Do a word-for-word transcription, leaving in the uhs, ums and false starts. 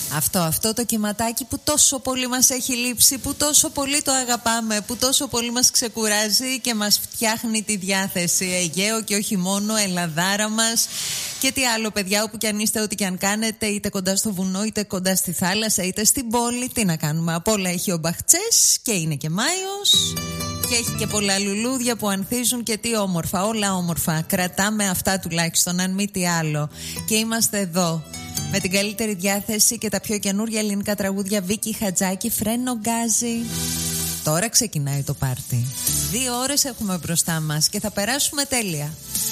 Αυτό, αυτό το κυματάκι που τόσο πολύ μας έχει λείψει, που τόσο πολύ το αγαπάμε, που τόσο πολύ μας ξεκουράζει και μας φτιάχνει τη διάθεση. Αιγαίο και όχι μόνο, Ελλαδάρα μας. Και τι άλλο, παιδιά, όπου κι αν είστε, ό,τι κι αν κάνετε, είτε κοντά στο βουνό, είτε κοντά στη θάλασσα, είτε στην πόλη, τι να κάνουμε. Απ' όλα έχει ο Μπαχτσές και είναι και Μάιος. Και έχει και πολλά λουλούδια που ανθίζουν και τι όμορφα, όλα όμορφα. Κρατάμε αυτά τουλάχιστον, αν μη τι άλλο. Και είμαστε εδώ με την καλύτερη διάθεση και τα πιο καινούργια ελληνικά τραγούδια. Βίκη Χατζάκη, Φρένο Γκάζι. Τώρα ξεκινάει το πάρτι. Δύο ώρες έχουμε μπροστά μας και θα περάσουμε τέλεια.